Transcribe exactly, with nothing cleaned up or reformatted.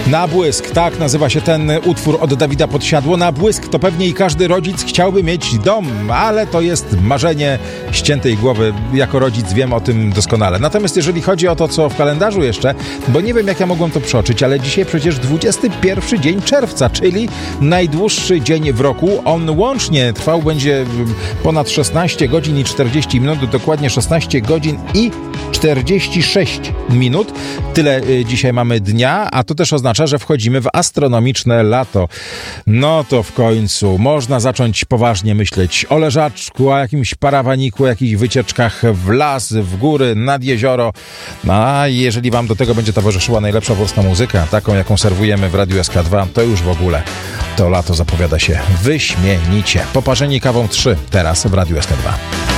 Na błysk, tak nazywa się ten utwór od Dawida Podsiadło. Na błysk to pewnie i każdy rodzic chciałby mieć dom, ale to jest marzenie ściętej głowy. Jako rodzic wiem o tym doskonale. Natomiast jeżeli chodzi o to, co w kalendarzu jeszcze, bo nie wiem, jak ja mogłem to przeoczyć, ale dzisiaj przecież dwudziesty pierwszy dzień czerwca, czyli najdłuższy dzień w roku. On łącznie trwał będzie ponad szesnaście godzin i czterdzieści minut, dokładnie szesnaście godzin i czterdzieści sześć minut. Tyle dzisiaj mamy dnia, a to też oznacza, że wchodzimy w astronomiczne lato. No to w końcu można zacząć poważnie myśleć o leżaczku, o jakimś parawaniku, o jakichś wycieczkach w las, w góry, nad jezioro. A jeżeli wam do tego będzie towarzyszyła najlepsza polska muzyka, taką jaką serwujemy w Radiu S K dwa, to już w ogóle to lato zapowiada się wyśmienicie. Poparzeni kawą trzy teraz w Radiu S K dwa.